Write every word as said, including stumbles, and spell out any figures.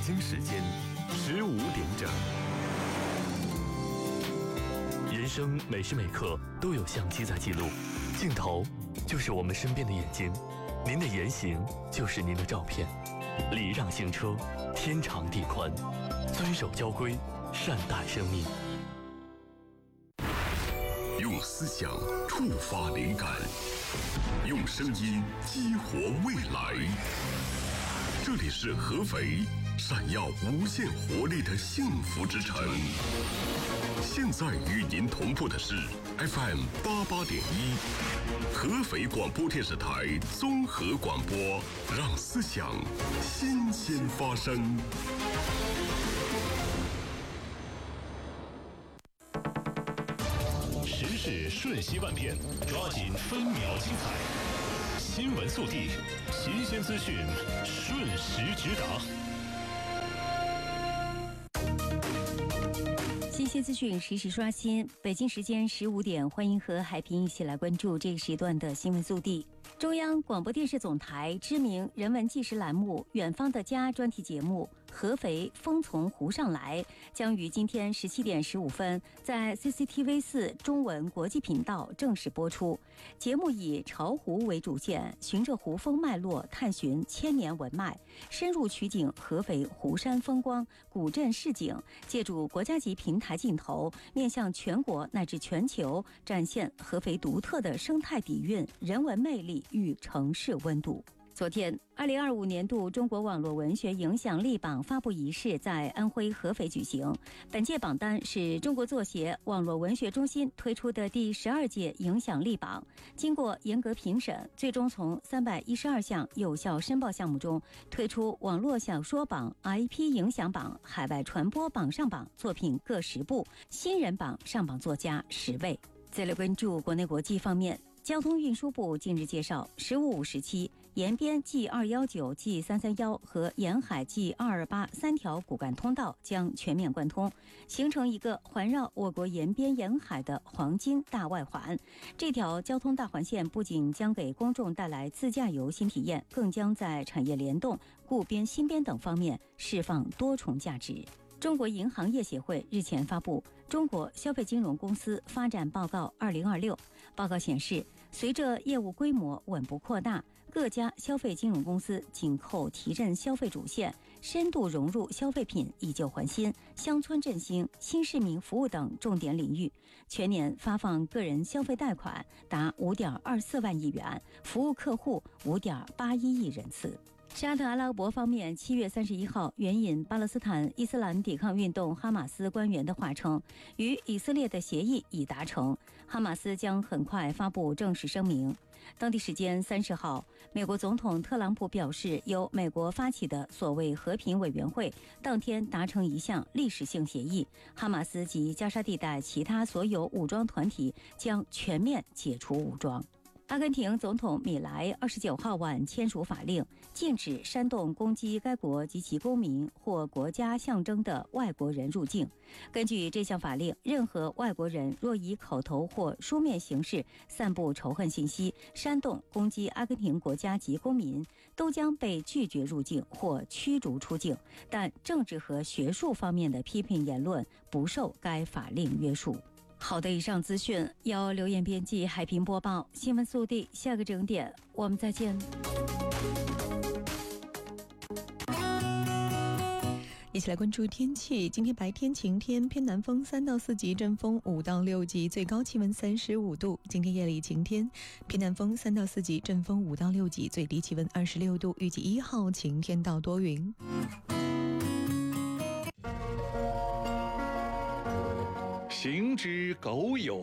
京时间十五点整。人生每时每刻都有相机在记录，镜头就是我们身边的眼睛，您的言行就是您的照片。礼让行车，天长地宽，遵守交规，善待生命。 用思想触发灵感，用声音激活未来。这里是合肥，闪耀无限活力的幸福之城。现在与您同步的是 F M 八八点一，合肥广播电视台综合广播，让思想新鲜发生。 时事瞬息万变，抓紧分秒精彩。新闻速递，新鲜资讯，瞬时直达。 新鲜资讯实时刷新。北京时间十五点，欢迎和海平一起来关注这个时段的新闻速递。中央广播电视总台知名人文纪实栏目《远方的家》专题节目《合肥风从湖上来》将于今天十七点十五分在 C C T V 四中文国际频道正式播出。节目以潮湖为主线，循着湖风脉络探寻千年文脉，深入取景合肥湖山风光、古镇市景，借助国家级平台镜头，面向全国乃至全球，展现合肥独特的生态底蕴、人文魅力与城市温度。昨天，二零二五年度中国网络文学影响力榜发布仪式在安徽合肥举行。本届榜单是中国作协网络文学中心推出的第十二届影响力榜，经过严格评审，最终从三百一十二项有效申报项目中推出网络小说榜、I P 影响榜、海外传播榜上榜作品各十部，新人榜上榜作家十位。再来关注国内国际方面。交通运输部近日介绍，十五五时期延边 G 二一九、G 三三一和沿海 G 二二八三条骨干通道将全面贯通，形成一个环绕我国沿边沿海的黄金大外环。这条交通大环线不仅将给公众带来自驾游新体验，更将在产业联动、固边新边等方面释放多重价值。中国银行业协会日前发布《中国消费金融公司发展报告二零二六》，报告显示，随着业务规模稳步扩大，各家消费金融公司紧扣提振消费主线，深度融入消费品以旧还新、乡村振兴、新市民服务等重点领域，全年发放个人消费贷款达 五点二四万亿元，服务客户 五点八一亿人次。沙特阿拉伯方面七月三十一号援引巴勒斯坦伊斯兰抵抗运动哈马斯官员的话称，与以色列的协议已达成，哈马斯将很快发布正式声明。当地时间三十号，美国总统特朗普表示，由美国发起的所谓和平委员会当天达成一项历史性协议，哈马斯及加沙地带其他所有武装团体将全面解除武装。阿根廷总统米莱二十九号晚签署法令，禁止煽动攻击该国及其公民或国家象征的外国人入境。根据这项法令，任何外国人若以口头或书面形式散布仇恨信息、煽动攻击阿根廷国家及公民，都将被拒绝入境或驱逐出境。但政治和学术方面的批评言论不受该法令约束。好的，以上资讯由刘艳编辑，海平播报。新闻速递，下个整点我们再见。 一起来关注天气。今天白天晴天，偏南风三到四级，阵风五到六级，最高气温三十五度。今天夜里晴天，偏南风三到四级，阵风五到六级，最低气温二十六度。预计一号晴天到多云。 行之苟有